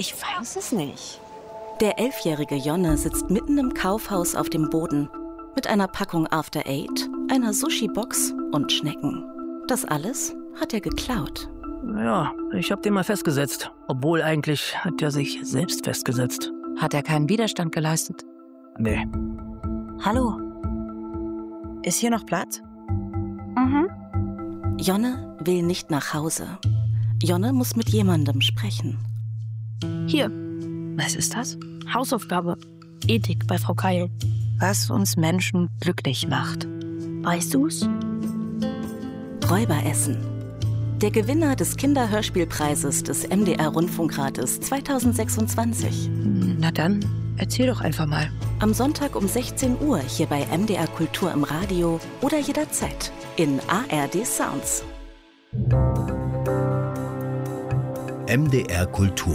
Ich weiß es nicht. Der 11-jährige Jonne sitzt mitten im Kaufhaus auf dem Boden mit einer Packung After Eight, einer Sushi-Box und Schnecken. Das alles hat er geklaut. Ja, ich hab den mal festgesetzt. Obwohl eigentlich hat er sich selbst festgesetzt. Hat er keinen Widerstand geleistet? Nee. Hallo? Ist hier noch Platz? Jonne will nicht nach Hause. Jonne muss mit jemandem sprechen. Hier, Was ist das? Hausaufgabe. Ethik bei Frau Keil. Was uns Menschen glücklich macht. Weißt du's? Räuberessen. Der Gewinner des Kinderhörspielpreises des MDR-Rundfunkrates 2026. Na dann, erzähl doch einfach mal. Am Sonntag um 16 Uhr hier bei MDR Kultur im Radio oder jederzeit in ARD Sounds. MDR Kultur.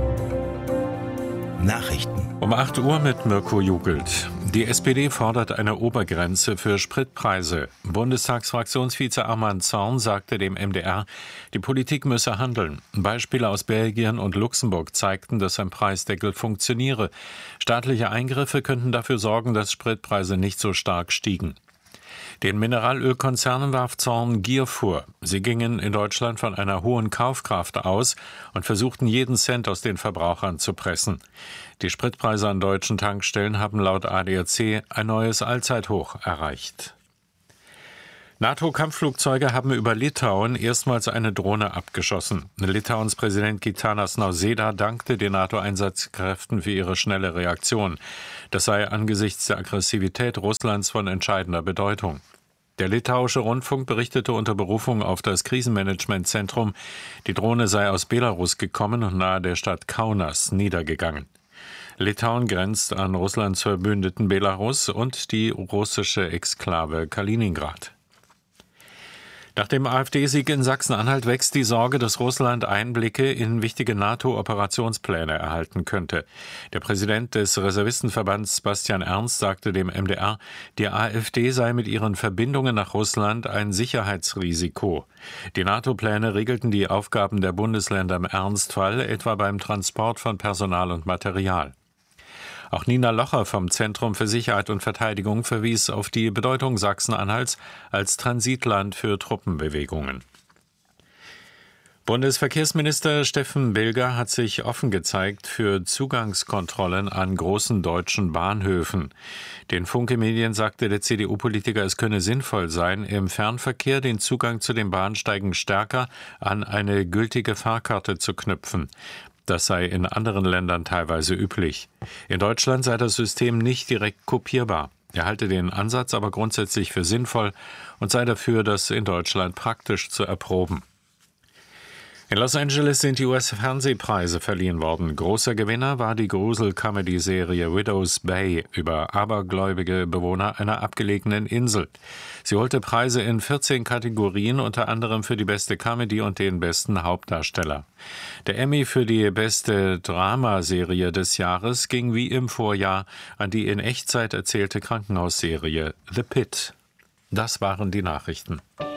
Nachrichten. Um 8 Uhr mit Mirko Jugelt. Die SPD fordert eine Obergrenze für Spritpreise. Bundestagsfraktionsvize Armand Zorn sagte dem MDR, die Politik müsse handeln. Beispiele aus Belgien und Luxemburg zeigten, dass ein Preisdeckel funktioniere. Staatliche Eingriffe könnten dafür sorgen, dass Spritpreise nicht so stark stiegen. Den Mineralölkonzernen warf Zorn Gier vor. Sie gingen in Deutschland von einer hohen Kaufkraft aus und versuchten, jeden Cent aus den Verbrauchern zu pressen. Die Spritpreise an deutschen Tankstellen haben laut ADAC ein neues Allzeithoch erreicht. NATO-Kampfflugzeuge haben über Litauen erstmals eine Drohne abgeschossen. Litauens Präsident Gitanas Nausėda dankte den NATO-Einsatzkräften für ihre schnelle Reaktion. Das sei angesichts der Aggressivität Russlands von entscheidender Bedeutung. Der litauische Rundfunk berichtete unter Berufung auf das Krisenmanagementzentrum, die Drohne sei aus Belarus gekommen und nahe der Stadt Kaunas niedergegangen. Litauen grenzt an Russlands Verbündeten Belarus und die russische Exklave Kaliningrad. Nach dem AfD-Sieg in Sachsen-Anhalt wächst die Sorge, dass Russland Einblicke in wichtige NATO-Operationspläne erhalten könnte. Der Präsident des Reservistenverbands Bastian Ernst sagte dem MDR, die AfD sei mit ihren Verbindungen nach Russland ein Sicherheitsrisiko. Die NATO-Pläne regelten die Aufgaben der Bundesländer im Ernstfall, etwa beim Transport von Personal und Material. Auch Nina Locher vom Zentrum für Sicherheit und Verteidigung verwies auf die Bedeutung Sachsen-Anhalts als Transitland für Truppenbewegungen. Bundesverkehrsminister Steffen Bilger hat sich offen gezeigt für Zugangskontrollen an großen deutschen Bahnhöfen. Den Funke-Medien sagte der CDU-Politiker, es könne sinnvoll sein, im Fernverkehr den Zugang zu den Bahnsteigen stärker an eine gültige Fahrkarte zu knüpfen. Das sei in anderen Ländern teilweise üblich. In Deutschland sei das System nicht direkt kopierbar. Er halte den Ansatz aber grundsätzlich für sinnvoll und sei dafür, das in Deutschland praktisch zu erproben. In Los Angeles sind die US-Fernsehpreise verliehen worden. Großer Gewinner war die Grusel-Comedy-Serie Widow's Bay über abergläubige Bewohner einer abgelegenen Insel. Sie holte Preise in 14 Kategorien, unter anderem für die beste Comedy und den besten Hauptdarsteller. Der Emmy für die beste Dramaserie des Jahres ging wie im Vorjahr an die in Echtzeit erzählte Krankenhausserie The Pit. Das waren die Nachrichten.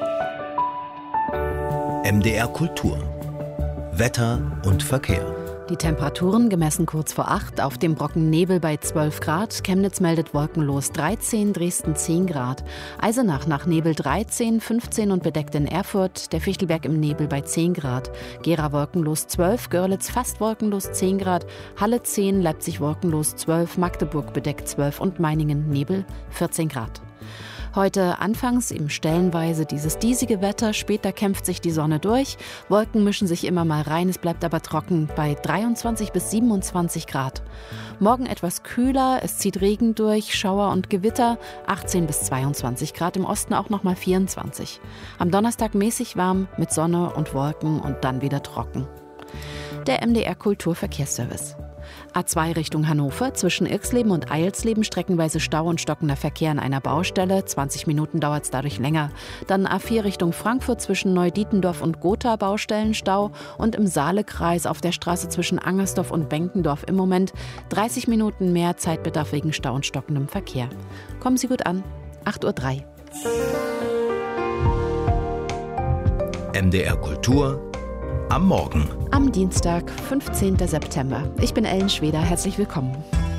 MDR Kultur. Wetter und Verkehr. Die Temperaturen gemessen kurz vor 8, auf dem Brocken Nebel bei 12 Grad, Chemnitz meldet wolkenlos 13, Dresden 10 Grad, Eisenach nach Nebel 13, 15 und bedeckt in Erfurt, der Fichtelberg im Nebel bei 10 Grad, Gera wolkenlos 12, Görlitz fast wolkenlos 10 Grad, Halle 10, Leipzig wolkenlos 12, Magdeburg bedeckt 12 und Meiningen Nebel 14 Grad. Heute anfangs eben stellenweise dieses diesige Wetter, später kämpft sich die Sonne durch, Wolken mischen sich immer mal rein, es bleibt aber trocken bei 23 bis 27 Grad. Morgen etwas kühler, es zieht Regen durch, Schauer und Gewitter, 18 bis 22 Grad, im Osten auch nochmal 24. Am Donnerstag mäßig warm mit Sonne und Wolken und dann wieder trocken. Der MDR Kulturverkehrsservice. A2 Richtung Hannover, zwischen Irxleben und Eilsleben streckenweise Stau und stockender Verkehr an einer Baustelle. 20 Minuten dauert es dadurch länger. Dann A4 Richtung Frankfurt, zwischen Neudietendorf und Gotha Baustellenstau. Und im Saalekreis auf der Straße zwischen Angersdorf und Benkendorf im Moment 30 Minuten mehr Zeitbedarf wegen Stau und stockendem Verkehr. Kommen Sie gut an, 8:03 Uhr. MDR Kultur am Morgen. Am Dienstag, 15. September. Ich bin Ellen Schweder. Herzlich willkommen.